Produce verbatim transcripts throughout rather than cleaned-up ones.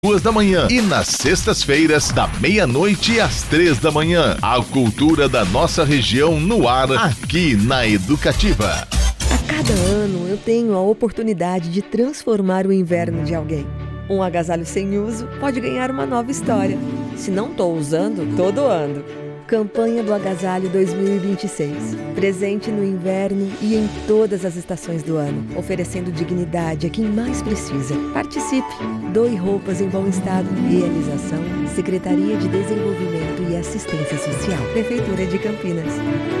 Duas da manhã e nas sextas-feiras da meia-noite às três da manhã. A cultura da nossa região no ar, aqui na Educativa. A cada ano eu tenho a oportunidade de transformar o inverno de alguém. Um agasalho sem uso pode ganhar uma nova história. Se não estou usando, tô doando. Campanha do Agasalho dois mil e vinte e seis. Presente no inverno e em todas as estações do ano, oferecendo dignidade a quem mais precisa. Participe! Doe roupas em bom estado. Realização: Secretaria de Desenvolvimento e Assistência Social, Prefeitura de Campinas.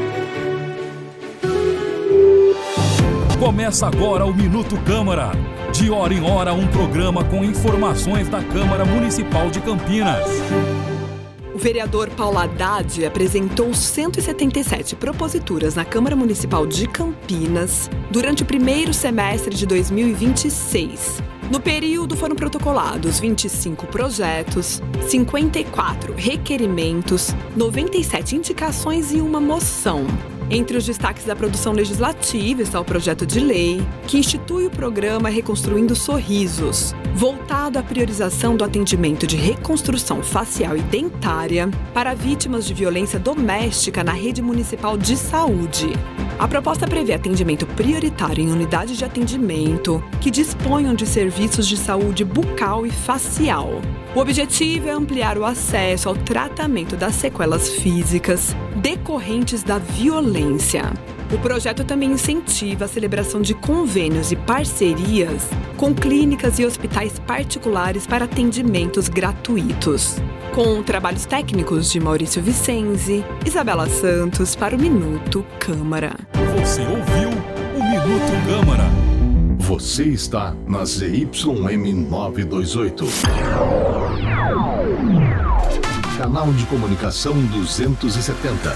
Começa agora o Minuto Câmara. De hora em hora, um programa com informações da Câmara Municipal de Campinas. O vereador Paulo Haddad apresentou cento e setenta e sete proposituras na Câmara Municipal de Campinas durante o primeiro semestre de dois mil e vinte e seis. No período foram protocolados vinte e cinco projetos, cinquenta e quatro requerimentos, noventa e sete indicações e uma moção. Entre os destaques da produção legislativa está o projeto de lei, que institui o programa Reconstruindo Sorrisos, voltado à priorização do atendimento de reconstrução facial e dentária para vítimas de violência doméstica na rede municipal de saúde. A proposta prevê atendimento prioritário em unidades de atendimento que disponham de serviços de saúde bucal e facial. O objetivo é ampliar o acesso ao tratamento das sequelas físicas decorrentes da violência. O projeto também incentiva a celebração de convênios e parcerias com clínicas e hospitais particulares para atendimentos gratuitos. Com trabalhos técnicos de Maurício Vicenzi, Isabela Santos para o Minuto Câmara. Você ouviu o Minuto Câmara. Você está na Z Y M novecentos e vinte e oito. Canal de comunicação duzentos e setenta.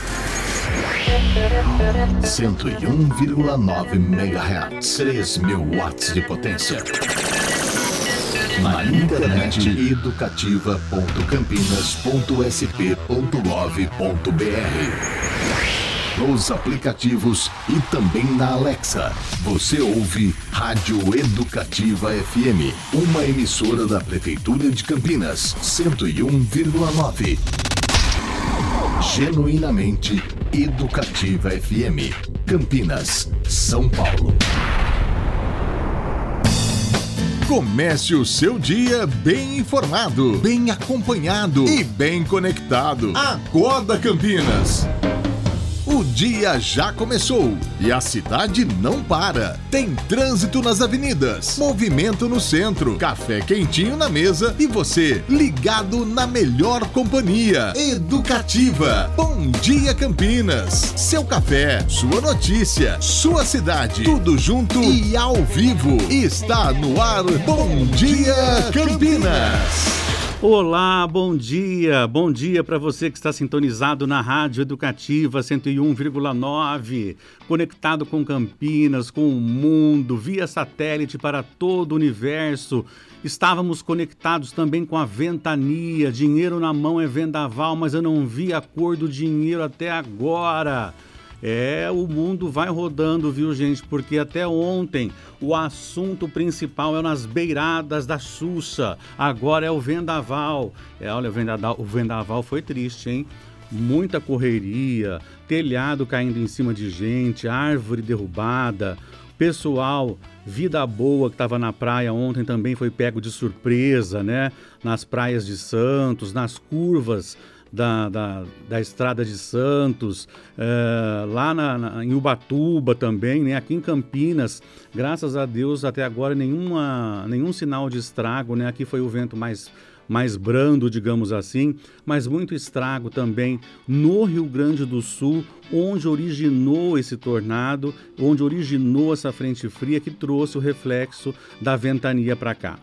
cento e um vírgula nove megahertz. três mil watts de potência. Na internet, educativa ponto campinas ponto s p ponto gov ponto b r. Nos aplicativos e também na Alexa. Você ouve Rádio Educativa F M, uma emissora da Prefeitura de Campinas, cento e um vírgula nove. Genuinamente Educativa F M, Campinas, São Paulo. Comece o seu dia bem informado, bem acompanhado e bem conectado. Acorda, Campinas! O dia já começou e a cidade não para. Tem trânsito nas avenidas, movimento no centro, café quentinho na mesa e você ligado na melhor companhia. Educativa. Bom dia, Campinas. Seu café, sua notícia, sua cidade. Tudo junto e ao vivo. Está no ar. Bom dia, Campinas. Olá, bom dia, bom dia para você que está sintonizado na Rádio Educativa cento e um vírgula nove, conectado com Campinas, com o mundo, via satélite para todo o universo. Estávamos conectados também com a ventania, dinheiro na mão é vendaval, mas eu não vi a cor do dinheiro até agora. É, o mundo vai rodando, viu, gente? Porque até ontem o assunto principal é nas beiradas da Xuxa. Agora é o vendaval. É, olha, o vendaval, o vendaval foi triste, hein? Muita correria, telhado caindo em cima de gente, árvore derrubada. Pessoal, vida boa que estava na praia ontem também foi pego de surpresa, né? Nas praias de Santos, nas curvas Da, da, da Estrada de Santos, é, lá na, na, em Ubatuba também, né? Aqui em Campinas, graças a Deus, até agora nenhuma, nenhum sinal de estrago, né? Aqui foi o vento mais, mais brando, digamos assim, mas muito estrago também no Rio Grande do Sul, onde originou esse tornado, onde originou essa frente fria que trouxe o reflexo da ventania para cá.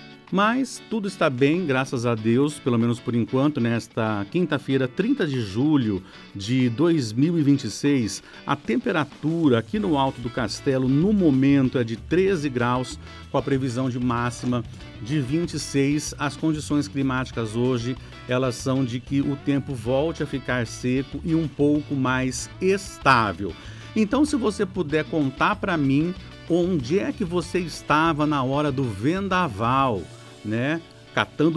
Mas tudo está bem, graças a Deus, pelo menos por enquanto, nesta quinta-feira, trinta de julho de dois mil e vinte e seis, a temperatura aqui no Alto do Castelo, no momento, é de treze graus, com a previsão de máxima de vinte e seis. As condições climáticas hoje, elas são de que o tempo volte a ficar seco e um pouco mais estável. Então, se você puder contar para mim onde é que você estava na hora do vendaval, né? catando